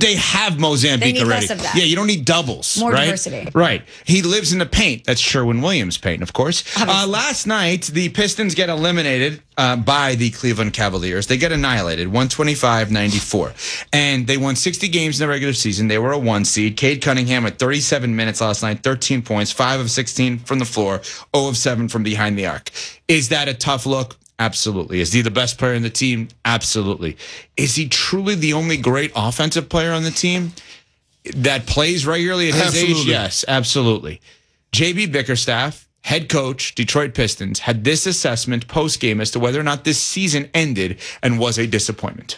They have Mozambique They need already. less of that. Yeah, you don't need doubles. More right? diversity. Right. He lives in the paint. That's Sherwin-Williams paint, of course. Last night, the Pistons get eliminated by the Cleveland Cavaliers. They get annihilated, 125-94. And they won 60 games in the regular season. They were a 1 seed. Cade Cunningham with 37 minutes last night, 13 points, 5 of 16 from the floor, 0 of 7 from behind the arc. Is that a tough look? Absolutely. Is he the best player in the team? Absolutely. Is he truly the only great offensive player on the team that plays regularly at his age? Yes, absolutely. JB Bickerstaff, head coach, Detroit Pistons, had this assessment post-game as to whether or not this season ended and was a disappointment.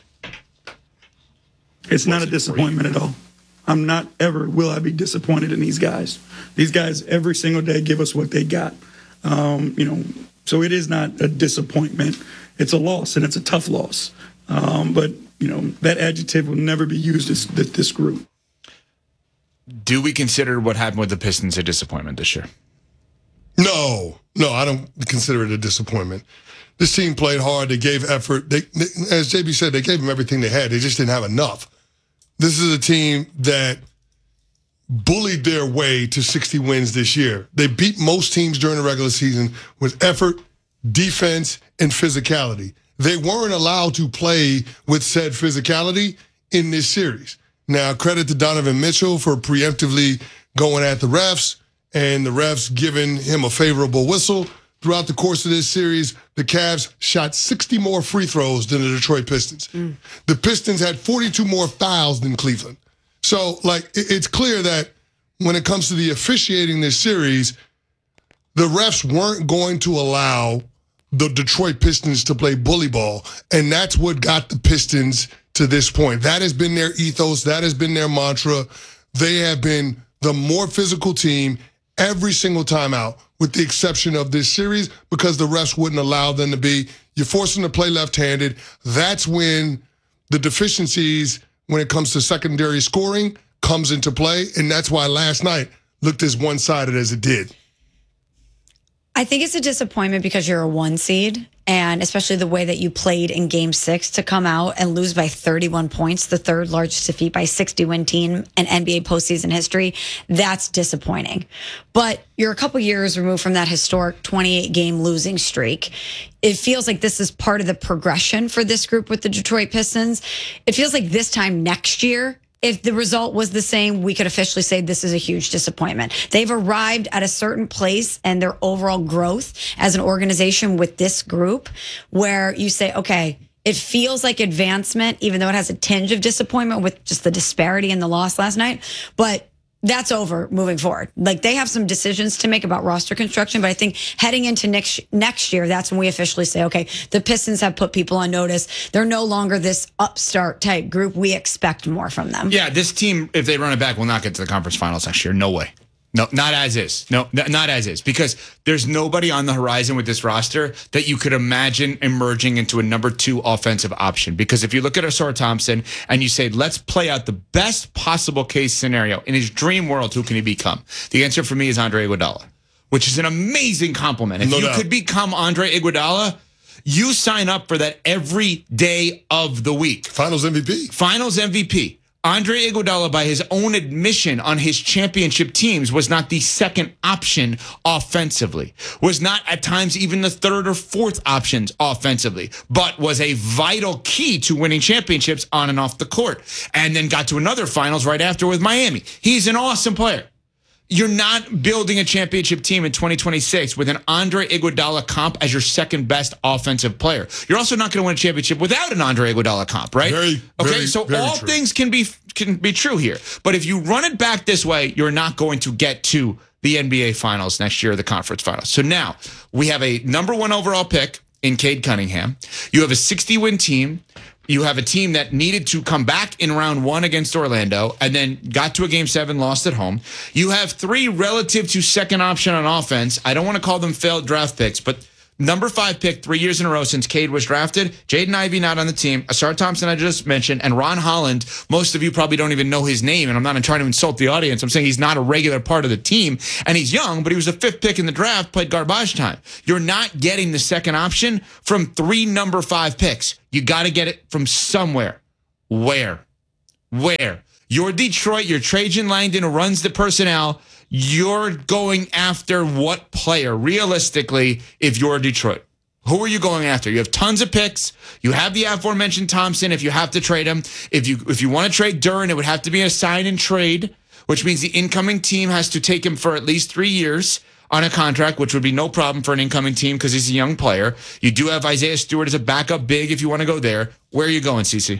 It's not a disappointment at all. I'm not ever will I be disappointed in these guys. These guys every single day give us what they got. So it is not a disappointment. It's a loss, and it's a tough loss. But that adjective will never be used as this group. Do we consider what happened with the Pistons a disappointment this year? No, I don't consider it a disappointment. This team played hard. They gave effort. They, as JB said, they gave them everything they had. They just didn't have enough. This is a team that bullied their way to 60 wins this year. They beat most teams during the regular season with effort, defense, and physicality. They weren't allowed to play with said physicality in this series. Now, credit to Donovan Mitchell for preemptively going at the refs and the refs giving him a favorable whistle. Throughout the course of this series, the Cavs shot 60 more free throws than the Detroit Pistons. The Pistons had 42 more fouls than Cleveland. So, it's clear that when it comes to the officiating this series, the refs weren't going to allow the Detroit Pistons to play bully ball, and that's what got the Pistons to this point. That has been their ethos. That has been their mantra. They have been the more physical team every single time out, with the exception of this series, because the refs wouldn't allow them to be. You force them to play left-handed. That's when the deficiencies when it comes to secondary scoring comes into play, and that's why last night looked as one-sided as it did. I think it's a disappointment because you're a 1 seed, and especially the way that you played in Game 6 to come out and lose by 31 points, the third largest defeat by 60-win team in NBA postseason history. That's disappointing. But you're a couple years removed from that historic 28-game losing streak. It feels like this is part of the progression for this group with the Detroit Pistons. It feels like this time next year, if the result was the same, we could officially say this is a huge disappointment. They've arrived at a certain place and their overall growth as an organization with this group where you say, okay, it feels like advancement, even though it has a tinge of disappointment with just the disparity in the loss last night. But that's over moving forward. They have some decisions to make about roster construction, but I think heading into next year, that's when we officially say, okay, the Pistons have put people on notice. They're no longer this upstart type group. We expect more from them. Yeah, this team, if they run it back, will not get to the conference finals next year. No way. No, not as is. No, not as is. Because there's nobody on the horizon with this roster that you could imagine emerging into a number 2 offensive option. Because if you look at Ausar Thompson and you say, let's play out the best possible case scenario in his dream world, who can he become? The answer for me is Andre Iguodala, which is an amazing compliment. If you could become Andre Iguodala, you sign up for that every day of the week. Finals MVP. Finals MVP. Andre Iguodala, by his own admission on his championship teams, was not the second option offensively, was not at times even the third or fourth options offensively, but was a vital key to winning championships on and off the court, and then got to another finals right after with Miami. He's an awesome player. You're not building a championship team in 2026 with an Andre Iguodala comp as your second best offensive player. You're also not going to win a championship without an Andre Iguodala comp, right? Very all true. Things can be true here. But if you run it back this way, you're not going to get to the NBA Finals next year, or the conference finals. So now we have a number 1 overall pick in Cade Cunningham. You have a 60-win team. You have a team that needed to come back in round 1 against Orlando and then got to a Game 7, lost at home. You have 3 relative to second option on offense. I don't want to call them failed draft picks, but number 5 pick 3 years in a row since Cade was drafted. Jaden Ivey not on the team. Ausar Thompson I just mentioned. And Ron Holland, most of you probably don't even know his name, and I'm not trying to insult the audience. I'm saying he's not a regular part of the team, and he's young, but he was the 5th pick in the draft, played garbage time. You're not getting the second option from 3 number 5 picks. You got to get it from somewhere. Where? Where? You're Detroit, you're Trajan Langdon who runs the personnel. You're going after what player, realistically, if you're Detroit? Who are you going after? You have tons of picks. You have the aforementioned Thompson if you have to trade him. If you want to trade Duren, it would have to be a sign and trade, which means the incoming team has to take him for at least 3 years on a contract, which would be no problem for an incoming team because he's a young player. You do have Isaiah Stewart as a backup big if you want to go there. Where are you going, CC?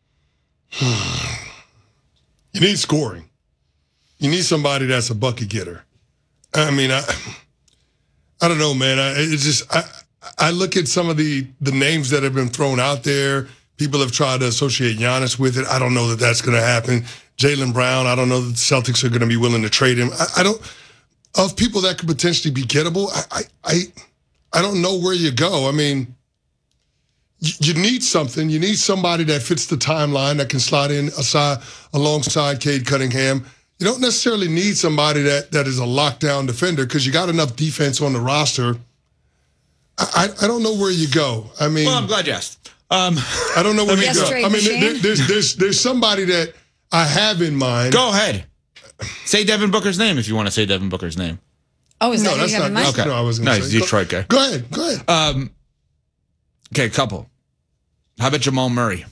You need scoring. You need somebody that's a bucket getter. I mean, I don't know, man. I look at some of the names that have been thrown out there. People have tried to associate Giannis with it. I don't know that that's going to happen. Jaylen Brown, I don't know that the Celtics are going to be willing to trade him. I don't. Of people that could potentially be gettable, I don't know where you go. I mean, you need something. You need somebody that fits the timeline that can slide in alongside Cade Cunningham. You don't necessarily need somebody that is a lockdown defender because you got enough defense on the roster. I don't know where you go. I mean, well, I'm glad you asked. I don't know where you go. I mean, there's somebody that I have in mind. Go ahead. Say Devin Booker's name if you want to say Devin Booker's name. Oh, is that that's who you have in mind? Okay. No, I wasn't. He's a Detroit guy. Go ahead. Okay, a couple. How about Jamal Murray?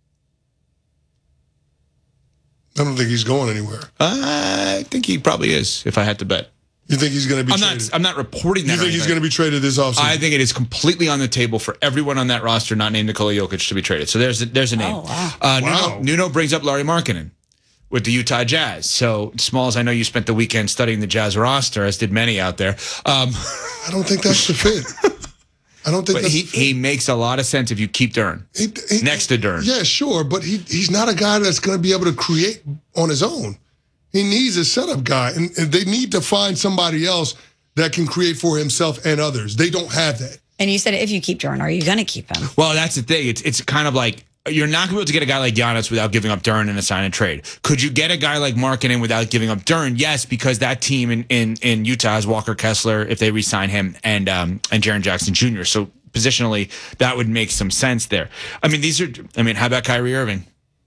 I don't think he's going anywhere. I think he probably is, if I had to bet. You think he's going to be traded? I'm not reporting that. You think he's going to be traded this offseason? I think it is completely on the table for everyone on that roster not named Nikola Jokic to be traded. So there's a name. Oh, wow. Nuno brings up Lauri Markkanen with the Utah Jazz. So, Smalls, I know you spent the weekend studying the Jazz roster, as did many out there. I don't think that's the fit. I don't think but that's he makes a lot of sense if you keep Duren next to Duren. Yeah, sure, but he's not a guy that's going to be able to create on his own. He needs a setup guy, and they need to find somebody else that can create for himself and others. They don't have that. And you said if you keep Duren, are you going to keep him? Well, that's the thing. It's kind of like you're not going to be able to get a guy like Giannis without giving up Duren in a sign and trade. Could you get a guy like Markkanen without giving up Duren? Yes, because that team in Utah has Walker Kessler if they re-sign him and Jaren Jackson Jr. So positionally, that would make some sense there. I mean, how about Kyrie Irving?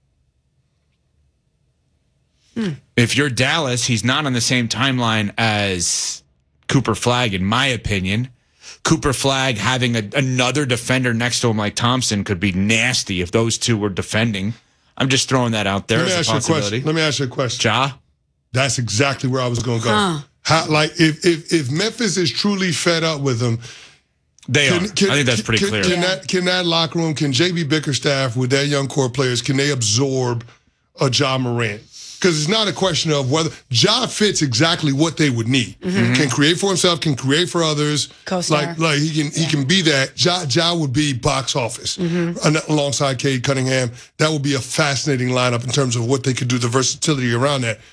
If you're Dallas, he's not on the same timeline as Cooper Flagg, in my opinion. Cooper Flagg having another defender next to him like Thompson could be nasty if those two were defending. I'm just throwing that out there as a possibility. Let me ask you a question. Ja? That's exactly where I was going to go. If Memphis is truly fed up with him, they are. I think that's pretty clear. Can that locker room, can JB Bickerstaff with their young core players, can they absorb a Ja Morant? Because it's not a question of whether Ja fits exactly what they would need. Mm-hmm. Can create for himself, can create for others. Co-star. Like he can be that. Ja would be box office alongside Cade Cunningham. That would be a fascinating lineup in terms of what they could do, the versatility around that.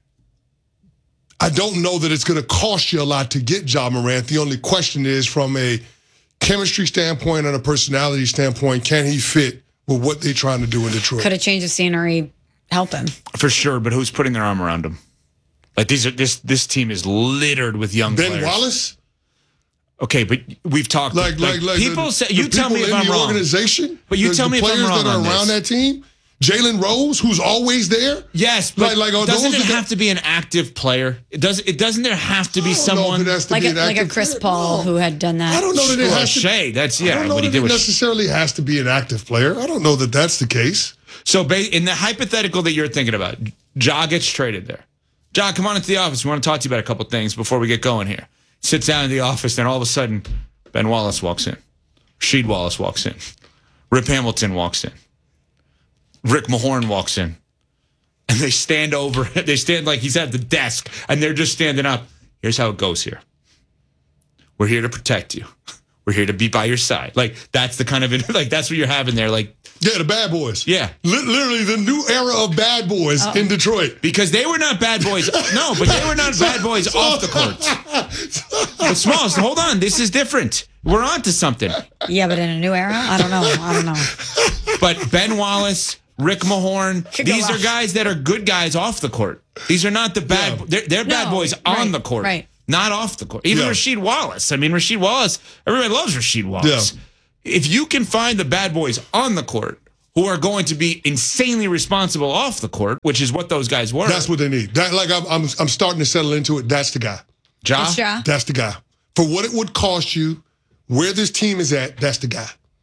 I don't know that it's going to cost you a lot to get Ja Morant. The only question is from a chemistry standpoint and a personality standpoint, can he fit with what they're trying to do in Detroit? Could a change of scenery help him? For sure, but who's putting their arm around him? Like this team is littered with young players. Ben Wallace? Okay, but we've talked like people say you tell me if I'm wrong. Organization, but you tell me if I'm wrong. The players that are around that team. Jalen Rose, who's always there. Yes, but doesn't it have to be an active player? Doesn't there have to be someone like a Chris Paul who had done that? I don't know that it has to. Shea, that's I don't know what he that did it necessarily has to be an active player. I don't know that that's the case. So in the hypothetical that you're thinking about, Ja gets traded there. Ja, come on into the office. We want to talk to you about a couple things before we get going here. Sits down in the office, then all of a sudden, Ben Wallace walks in. Rasheed Wallace walks in. Rip Hamilton walks in. Rick Mahorn walks in. And they stand like he's at the desk, and they're just standing up. Here's how it goes here. We're here to protect you. We're here to be by your side. Like, that's the kind of, like, that's what you're having there. Like, yeah, the bad boys. Yeah. Literally the new era of bad boys in Detroit. Because they were not bad boys. No, but they were not bad boys off the court. But Smalls, hold on. This is different. We're on to something. Yeah, but in a new era? I don't know. But Ben Wallace, Rick Mahorn, these are guys that are good guys off the court. These are not the bad. Yeah. They're bad boys on the court. Right. Not off the court. Even Rasheed Wallace. I mean, Rasheed Wallace, everybody loves Rasheed Wallace. Yeah. If you can find the bad boys on the court who are going to be insanely responsible off the court, which is what those guys were. That's what they need. I'm starting to settle into it. That's the guy. Ja? It's Ja. That's the guy. For what it would cost you, where this team is at, that's the guy.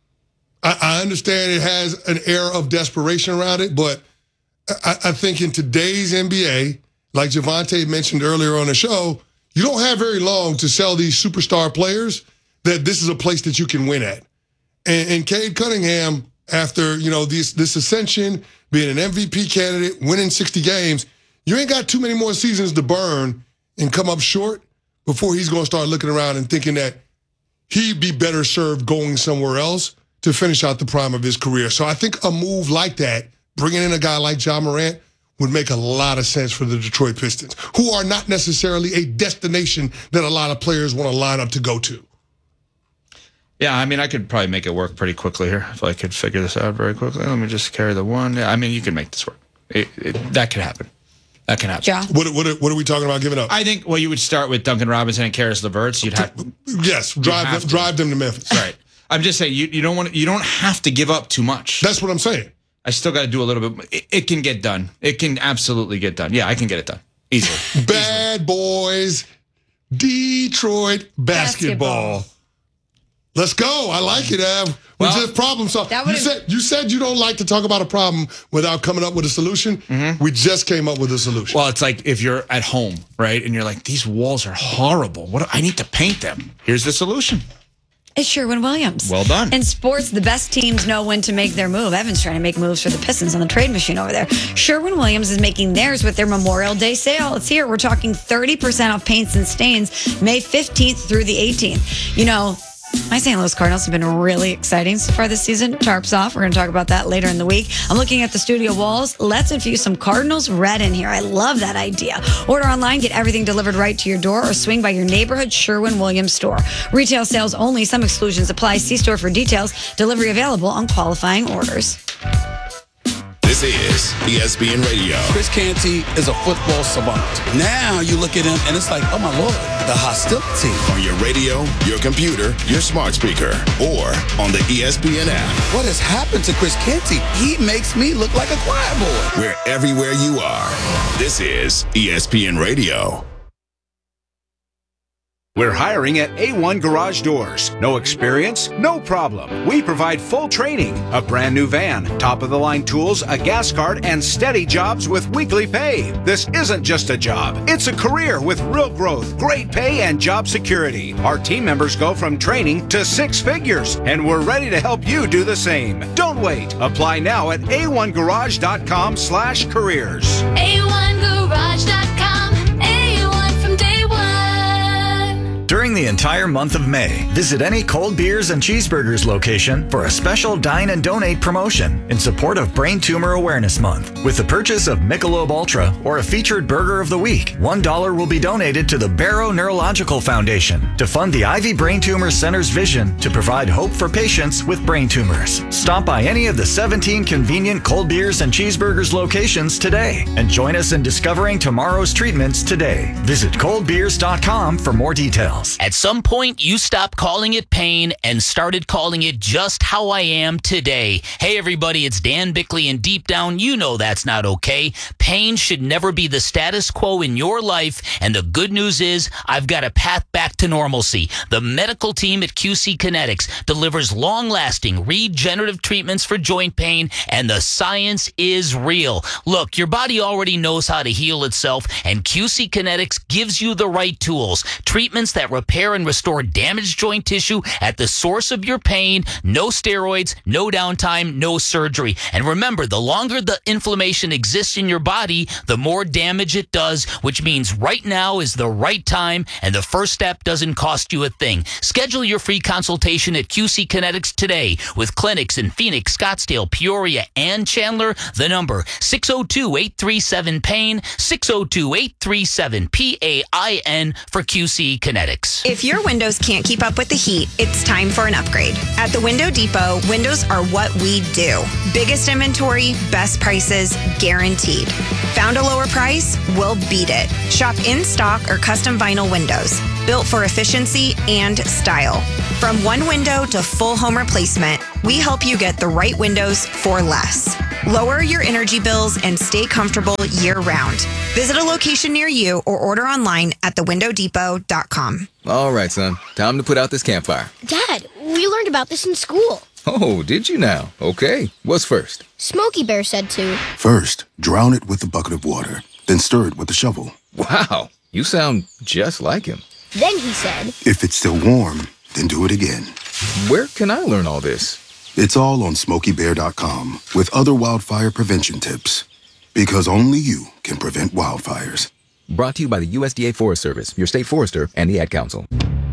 I understand it has an air of desperation around it, but I think in today's NBA, like Javonte mentioned earlier on the show, you don't have very long to sell these superstar players that this is a place that you can win at. And Cade Cunningham, after this ascension, being an MVP candidate, winning 60 games, you ain't got too many more seasons to burn and come up short before he's going to start looking around and thinking that he'd be better served going somewhere else to finish out the prime of his career. So I think a move like that, bringing in a guy like Ja Morant, would make a lot of sense for the Detroit Pistons, who are not necessarily a destination that a lot of players want to line up to go to. Yeah, I mean, I could probably make it work pretty quickly here if I could figure this out very quickly. Let me just carry the one. Yeah, I mean, you can make this work. That could happen. That can happen. Ja. What are we talking about giving up? I think, well, you would start with Duncan Robinson and Karis LeVert. So you'd have yes, drive them to Memphis. Right. I'm just saying you don't have to give up too much. That's what I'm saying. I still got to do a little bit. It can get done. It can absolutely get done. Yeah, I can get it done easily. Bad boys, Detroit basketball. Let's go. I like it, Av. We just problem solve. You said you don't like to talk about a problem without coming up with a solution. Mm-hmm. We just came up with a solution. Well, it's like if you're at home, right, and you're like, these walls are horrible. I need to paint them. Here's the solution. It's Sherwin-Williams. Well done. In sports, the best teams know when to make their move. Evan's trying to make moves for the Pistons on the trade machine over there. Sherwin-Williams is making theirs with their Memorial Day sale. It's here. We're talking 30% off paints and stains May 15th through the 18th. You know, my St. Louis Cardinals have been really exciting so far this season. Tarps off. We're going to talk about that later in the week. I'm looking at the studio walls. Let's infuse some Cardinals red in here. I love that idea. Order online, get everything delivered right to your door, or swing by your neighborhood Sherwin-Williams store. Retail sales only. Some exclusions apply. See store for details. Delivery available on qualifying orders. This is ESPN Radio. Chris Canty is a football savant. Now you look at him and it's like, oh my Lord, the hostility. On your radio, your computer, your smart speaker, or on the ESPN app. What has happened to Chris Canty? He makes me look like a choir boy. We're everywhere you are. This is ESPN Radio. We're hiring at A1 Garage Doors. No experience? No problem. We provide full training, a brand new van, top-of-the-line tools, a gas card, and steady jobs with weekly pay. This isn't just a job. It's a career with real growth, great pay, and job security. Our team members go from training to 6 figures, and we're ready to help you do the same. Don't wait. Apply now at a1garage.com/careers. A1garage.com. A1 from day one. During the entire month of May, visit any Cold Beers and Cheeseburgers location for a special Dine and Donate promotion in support of Brain Tumor Awareness Month. With the purchase of Michelob Ultra or a featured Burger of the Week, $1 will be donated to the Barrow Neurological Foundation to fund the Ivy Brain Tumor Center's vision to provide hope for patients with brain tumors. Stop by any of the 17 convenient Cold Beers and Cheeseburgers locations today and join us in discovering tomorrow's treatments today. Visit coldbeers.com for more details. At some point, you stopped calling it pain and started calling it just how I am today. Hey, everybody, it's Dan Bickley, and deep down, you know that's not okay. Pain should never be the status quo in your life, and the good news is I've got a path back to normalcy. The medical team at QC Kinetics delivers long-lasting regenerative treatments for joint pain, and the science is real. Look, your body already knows how to heal itself, and QC Kinetics gives you the right tools. Treatments that repair and restore damaged joint tissue at the source of your pain. No steroids, no downtime, no surgery. And remember, the longer the inflammation exists in your body, the more damage it does, which means right now is the right time, and the first step doesn't cost you a thing. Schedule your free consultation at QC Kinetics today with clinics in Phoenix, Scottsdale, Peoria, and Chandler. The number 602-837-PAIN, 602-837-PAIN for QC Kinetics. If your windows can't keep up with the heat, it's time for an upgrade. At the Window Depot, windows are what we do. Biggest inventory, best prices, guaranteed. Found a lower price? We'll beat it. Shop in stock or custom vinyl windows. built for efficiency and style. From one window to full home replacement, we help you get the right windows for less. Lower your energy bills and stay comfortable year-round. Visit a location near you or order online at thewindowdepot.com. All right, son. Time to put out this campfire. Dad, we learned about this in school. Oh, did you now? Okay. What's first? Smokey Bear said to. First, drown it with a bucket of water, then stir it with a shovel. Wow, you sound just like him. Then he said, If it's still warm, then do it again. Where can I learn all this? It's all on SmokeyBear.com with other wildfire prevention tips. Because only you can prevent wildfires. Brought to you by the USDA Forest Service, your state forester, and the Ad Council.